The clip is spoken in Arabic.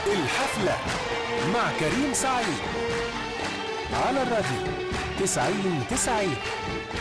الحفلة مع كريم سعيد على الراديو 90 90.